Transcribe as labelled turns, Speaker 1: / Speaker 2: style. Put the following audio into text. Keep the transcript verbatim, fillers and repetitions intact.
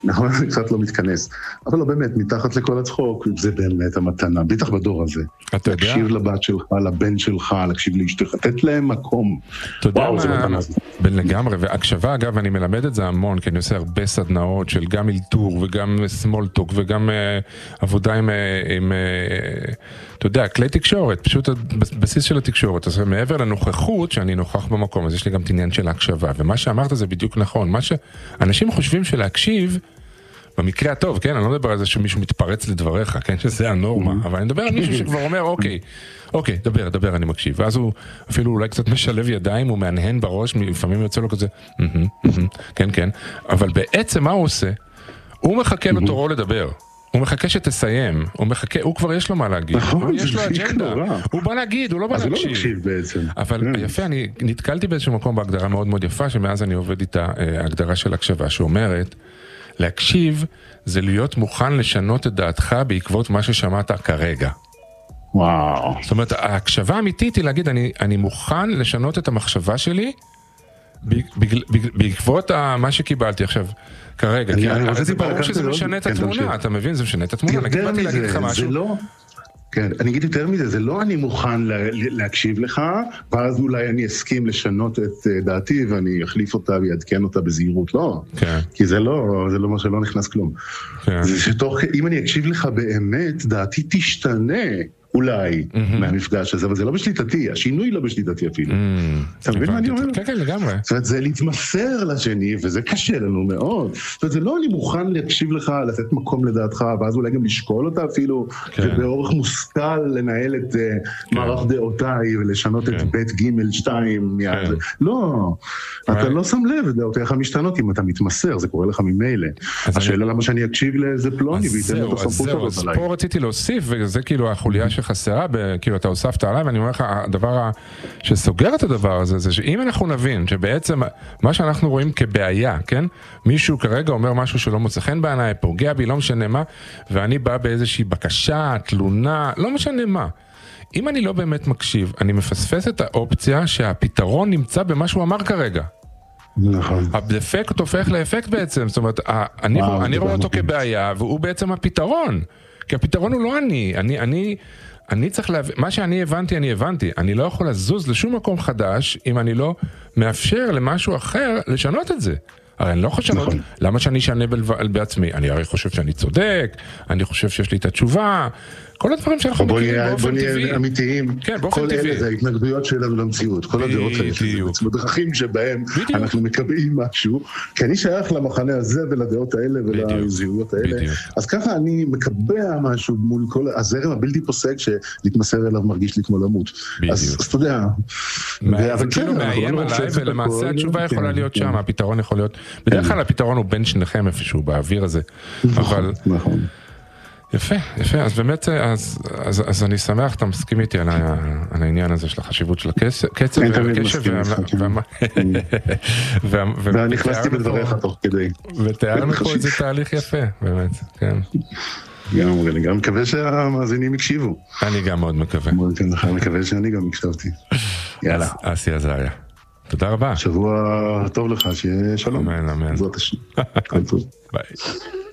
Speaker 1: נכון, זה קצת לא מתכנס. אבל לא באמת, מתחת לכל הצחוק, זה באמת המתנה, בטח בדור הזה.
Speaker 2: אתה יודע?
Speaker 1: להקשיב לבת שלך, לבן שלך, להקשיב לאשתך, לתת להם מקום.
Speaker 2: אתה יודע
Speaker 1: וואו, זה
Speaker 2: מה?
Speaker 1: מתנה.
Speaker 2: בין לגמרי, והקשבה אגב, אני מלמד את זה המון, כי אני עושה הרבה סדנאות של גם אילתור וגם סמולטוק וגם uh, עבודה עם, uh, עם uh, אתה יודע, כלי תקשורת, פשוט הבסיס של התקשורת. אז מעבר לנוכחות שאני נוכח במקום, אז יש לי גם את עניין של ההקשבה, ומה שאמרת זה בדיוק נכון. מה שאנשים חושבים שלהקשיב, במקרה הטוב, כן, אני לא מדבר על זה שמישהו מתפרץ לדבריך, כן, שזה הנורמה, אבל אני מדבר על מישהו שכבר אומר, אוקיי, אוקיי, דבר, דבר, אני מקשיב, ואז הוא אפילו אולי קצת משלב ידיים, הוא מהנהן בראש, לפעמים יוצא לו כזה, כן, כן, אבל בעצם מה הוא עושה? הוא מחכה לו תורו לדבר, הוא מחכה שתסיים, הוא מחכה, הוא כבר יש לו מה להגיד, יש לו אג'נדה, הוא בא להגיד, הוא לא בא להקשיב, אבל יפה, אני נתקלתי באיזשהו מקום בהגדרה מאוד מאוד יפה, שמאז אני עובד איתה, הגדרה של הקשבה, שאומרת, להקשיב זה להיות מוכן לשנות את דעתך בעקבות מה ששמעת כרגע.
Speaker 1: וואו.
Speaker 2: זאת אומרת, ההקשבה האמיתית היא להגיד, אני, אני מוכן לשנות את המחשבה שלי בעקבות מה שקיבלתי עכשיו כרגע. כי הרי זה ברור שזה משנה את התמונה, אתה מבין? זה משנה את התמונה. נגיד באתי להגיד לך משהו.
Speaker 1: כן, אני אגיד יותר מזה, זה לא אני מוכן להקשיב לך, ואז אולי אני אסכים לשנות את דעתי, ואני אחליף אותה ויעדכן אותה בזהירות, לא. כי זה לא, זה לא מה שלא נכנס כלום. זה שתוך, אם אני אקשיב לך באמת, דעתי תשתנה, אולי, מהמפגש הזה, אבל זה לא בשליטתי, השינוי לא בשליטתי אפילו. אתה מבין מה אני אומר?
Speaker 2: כן, כן, לגמרי.
Speaker 1: זאת אומרת, זה להתמסר לשני, וזה קשה לנו מאוד. זאת אומרת, זה לא אני מוכן להקשיב לך, לתת מקום לדעתך, ואז אולי גם לשקול אותה אפילו, ובאורך מושכל לנהל את מערך דעותיי, ולשנות את בית ג' שתיים מיד. לא, אתה לא שם לב, דעותיך משתנות אם אתה מתמסר, זה קורה לך ממילא. השאלה למה שאני אקשיב לאיזה פלוני, וייתן לו את הסמכות הזאת עליי.
Speaker 2: אז פה רציתי להוסיף, וזה כאילו החוליה שחסרה, כאילו אתה הוספת עליי, ואני אומר לך, הדבר שסוגר את הדבר הזה, זה שאם אנחנו נבין שבעצם מה שאנחנו רואים כבעיה, כן? מישהו כרגע אומר משהו שלא מוצא חן בעיניי, פוגע בי, לא משנה מה, ואני בא באיזושהי בקשה, תלונה, לא משנה מה. אם אני לא באמת מקשיב, אני מפספס את האופציה שהפתרון נמצא במה שהוא אמר כרגע.
Speaker 1: נכון.
Speaker 2: הדפקט הופך לאפקט בעצם, זאת אומרת, אני, אני רואה אותו כבעיה, והוא בעצם הפתרון. כי הפתרון הוא לא אני, אני, אני, אני צריך להבין, מה שאני הבנתי, אני הבנתי, אני לא יכול לזוז לשום מקום חדש, אם אני לא מאפשר למשהו אחר לשנות את זה. הרי אני לא חושב, נכון. למה שאני אשנה בעצמי? אני הרי חושב שאני צודק, אני חושב שיש לי את התשובה, כל הדברים שאנחנו מכירים באופן טבעי.
Speaker 1: בוא נהיה אמיתיים,
Speaker 2: כן, באופן
Speaker 1: כל
Speaker 2: טבעי.
Speaker 1: אלה זה ההתנגדויות שלנו למציאות, כל הדעות האלה, בדרכים שבהם אנחנו מקבעים משהו, כי אני שייך למחנה הזה ולדעות האלה ולזהויות האלה, אז ככה אני מקבע משהו מול כל הזרם הבלתי פוסק שלהתמסר אליו מרגיש לי כמו למות. אז אתה יודע,
Speaker 2: זה כאילו מאיים עליי, ולמעשה התשובה יכולה להיות שם, הפתרון יכול להיות, בדרך כלל הפתרון הוא בין שניכם איפשהו באוויר הזה, אבל...
Speaker 1: נכון.
Speaker 2: יפה, יפה, אז באמת, אז, אז, אז אני שמח, אתה מסכים איתי על, ה, על העניין הזה של החשיבות של הקצב, קצב והקשב,
Speaker 1: ואני נכנסתי בדבריך תוך כדי.
Speaker 2: ותיארנו פה איזה תהליך יפה, באמת, כן.
Speaker 1: גם, אני גם מקווה שהמאזינים יקשיבו.
Speaker 2: אני גם מאוד מקווה.
Speaker 1: אני מקווה שאני גם הקשבתי. יאללה.
Speaker 2: אסי עזריה. תודה רבה.
Speaker 1: שבוע טוב לך, שיהיה שלום.
Speaker 2: אמן, אמן.
Speaker 1: זאת השם. כל טוב.
Speaker 2: ביי.